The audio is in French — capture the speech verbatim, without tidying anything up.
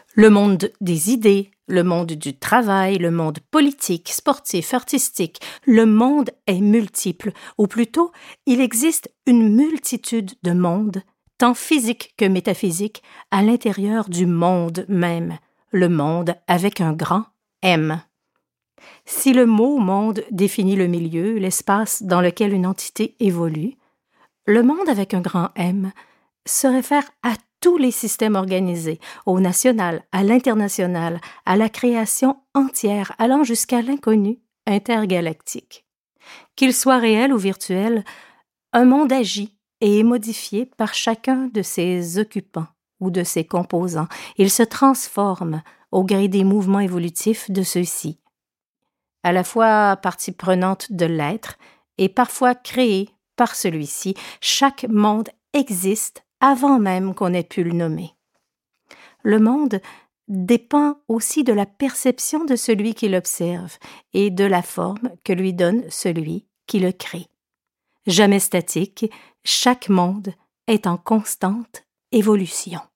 Le monde des idées, le monde du travail, le monde politique, sportif, artistique, le monde est multiple, ou plutôt, il existe une multitude de mondes, tant physiques que métaphysiques, à l'intérieur du monde même, le monde avec un grand M. Si le mot « monde » définit le milieu, l'espace dans lequel une entité évolue, le monde avec un grand M se réfère à tous les systèmes organisés, au national, à l'international, à la création entière, allant jusqu'à l'inconnu intergalactique. Qu'il soit réel ou virtuel, un monde agit et est modifié par chacun de ses occupants ou de ses composants. Il se transforme au gré des mouvements évolutifs de ceux-ci. À la fois partie prenante de l'être et parfois créée par celui-ci, chaque monde existe avant même qu'on ait pu le nommer. Le monde dépend aussi de la perception de celui qui l'observe et de la forme que lui donne celui qui le crée. Jamais statique, chaque monde est en constante évolution.